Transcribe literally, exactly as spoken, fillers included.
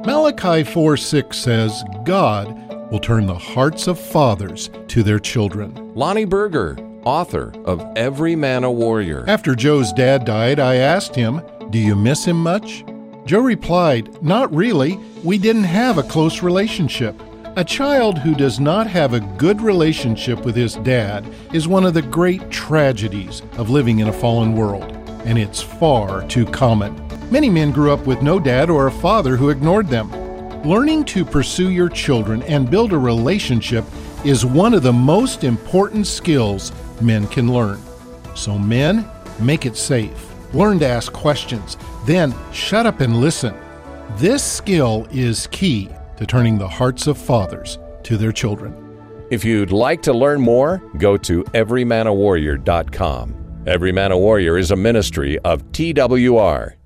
Malachi four six says, God will turn the hearts of fathers to their children. Lonnie Berger, author of Every Man a Warrior. After Joe's dad died, I asked him, do you miss him much? Joe replied, not really. We didn't have a close relationship. A child who does not have a good relationship with his dad is one of the great tragedies of living in a fallen world, and it's far too common. Many men grew up with no dad or a father who ignored them. Learning to pursue your children and build a relationship is one of the most important skills men can learn. So men, make it safe. Learn to ask questions, then shut up and listen. This skill is key to turning the hearts of fathers to their children. If you'd like to learn more, go to every man a warrior dot com. Every Man a Warrior is a ministry of T W R.